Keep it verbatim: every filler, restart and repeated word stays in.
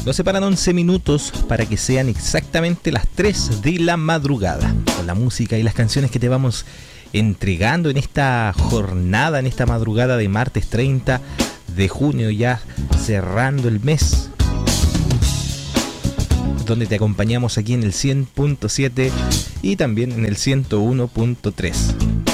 Nos separan once minutos para que sean exactamente las tres de la madrugada. Con la música y las canciones que te vamos entregando en esta jornada, en esta madrugada de martes treinta de junio, ya cerrando el mes, donde te acompañamos aquí en el cien punto siete y también en el ciento uno punto tres.